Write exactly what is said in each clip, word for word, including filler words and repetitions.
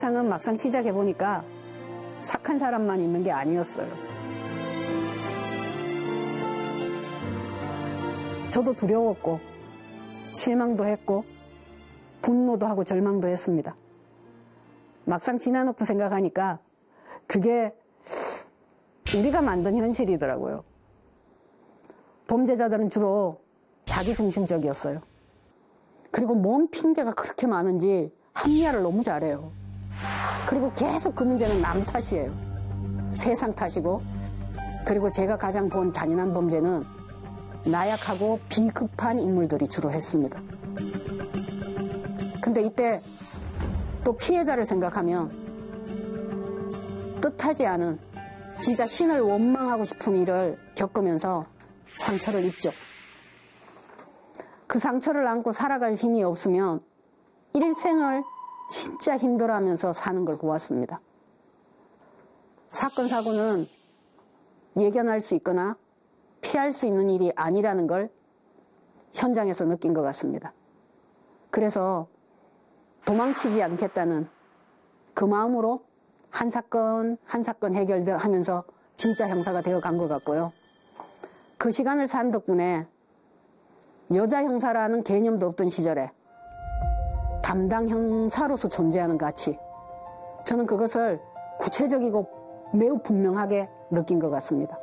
세상은 막상 시작해보니까 착한 사람만 있는 게 아니었어요. 저도 두려웠고 실망도 했고 분노도 하고 절망도 했습니다. 막상 지나놓고 생각하니까 그게 우리가 만든 현실이더라고요. 범죄자들은 주로 자기중심적이었어요. 그리고 뭔 핑계가 그렇게 많은지 합리화를 너무 잘해요. 그리고 계속 그 문제는 남 탓이에요. 세상 탓이고, 그리고 제가 가장 본 잔인한 범죄는 나약하고 비급한 인물들이 주로 했습니다. 근데 이때 또 피해자를 생각하면 뜻하지 않은 진짜 신을 원망하고 싶은 일을 겪으면서 상처를 입죠. 그 상처를 안고 살아갈 힘이 없으면 일생을 진짜 힘들어하면서 사는 걸 보았습니다. 사건, 사고는 예견할 수 있거나 피할 수 있는 일이 아니라는 걸 현장에서 느낀 것 같습니다. 그래서 도망치지 않겠다는 그 마음으로 한 사건 한 사건 해결하면서 진짜 형사가 되어간 것 같고요. 그 시간을 산 덕분에 여자 형사라는 개념도 없던 시절에 담당 형사로서 존재하는 가치, 저는 그것을 구체적이고 매우 분명하게 느낀 것 같습니다.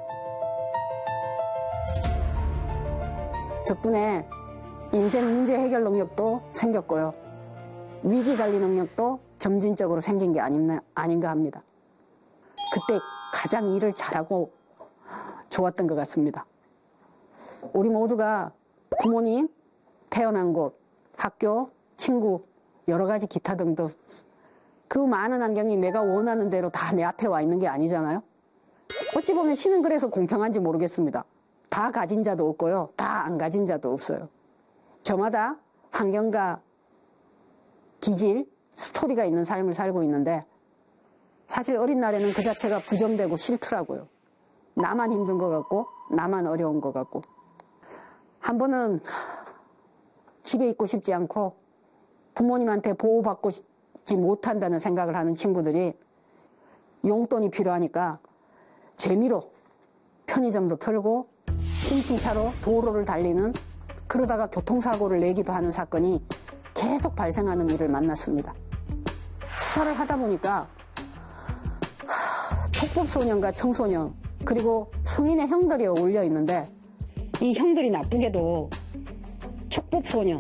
덕분에 인생 문제 해결 능력도 생겼고요. 위기관리 능력도 점진적으로 생긴 게 아닌가 합니다. 그때 가장 일을 잘하고 좋았던 것 같습니다. 우리 모두가 부모님, 태어난 곳, 학교, 친구, 여러 가지 기타 등등 그 많은 환경이 내가 원하는 대로 다 내 앞에 와 있는 게 아니잖아요. 어찌 보면 신은 그래서 공평한지 모르겠습니다. 다 가진 자도 없고요. 다 안 가진 자도 없어요. 저마다 환경과 기질, 스토리가 있는 삶을 살고 있는데 사실 어린 날에는 그 자체가 부정되고 싫더라고요. 나만 힘든 것 같고 나만 어려운 것 같고. 한 번은 집에 있고 싶지 않고 부모님한테 보호받고 싶지 못한다는 생각을 하는 친구들이 용돈이 필요하니까 재미로 편의점도 털고 훔친 차로 도로를 달리는, 그러다가 교통사고를 내기도 하는 사건이 계속 발생하는 일을 만났습니다. 수사를 하다 보니까 촉법소년과 청소년 그리고 성인의 형들이 어울려 있는데 이 형들이 나쁘게도 촉법소년,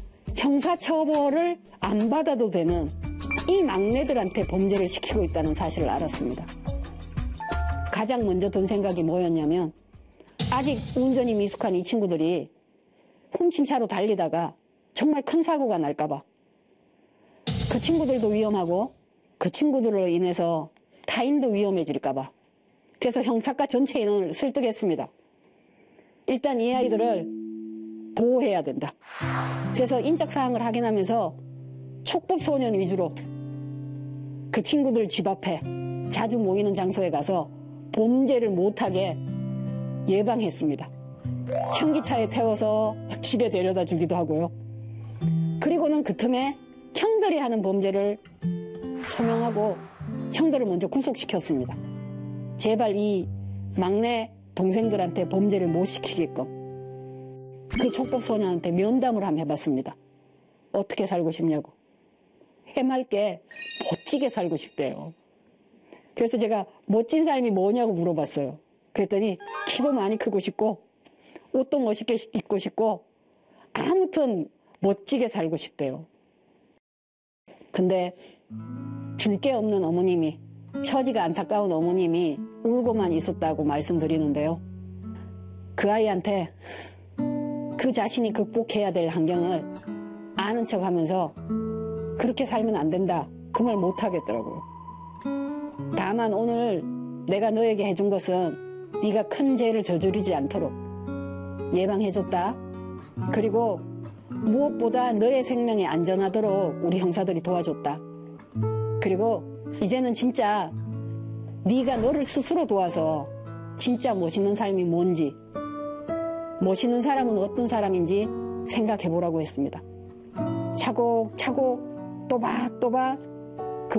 형사처벌을 안 받아도 되는 이 막내들한테 범죄를 시키고 있다는 사실을 알았습니다. 가장 먼저 든 생각이 뭐였냐면 아직 운전이 미숙한 이 친구들이 훔친 차로 달리다가 정말 큰 사고가 날까봐 그 친구들도 위험하고 그 친구들로 인해서 타인도 위험해질까봐 그래서 형사과 전체 인원을 설득했습니다. 일단 이 아이들을 보호해야 된다. 그래서 인적사항을 확인하면서 촉법소년 위주로 그 친구들 집 앞에 자주 모이는 장소에 가서 범죄를 못하게 예방했습니다. 현기차에 태워서 집에 데려다 주기도 하고요. 그리고는 그 틈에 형들이 하는 범죄를 소명하고 형들을 먼저 구속시켰습니다. 제발 이 막내 동생들한테 범죄를 못 시키게끔 그 촉법소년한테 면담을 한번 해봤습니다. 어떻게 살고 싶냐고. 해맑게 멋지게 살고 싶대요. 그래서 제가 멋진 삶이 뭐냐고 물어봤어요. 그랬더니 키도 많이 크고 싶고 옷도 멋있게 입고 싶고 아무튼 멋지게 살고 싶대요. 근데 줄 게 없는 어머님이, 처지가 안타까운 어머님이 울고만 있었다고 말씀드리는데요. 그 아이한테 그 자신이 극복해야 될 환경을 아는 척하면서 그렇게 살면 안 된다, 그 말 못하겠더라고요. 다만 오늘 내가 너에게 해준 것은 네가 큰 죄를 저지르지 않도록 예방해줬다. 그리고 무엇보다 너의 생명이 안전하도록 우리 형사들이 도와줬다. 그리고 이제는 진짜 네가 너를 스스로 도와서 진짜 멋있는 삶이 뭔지, 멋있는 사람은 어떤 사람인지 생각해보라고 했습니다. 차곡차곡 또박또박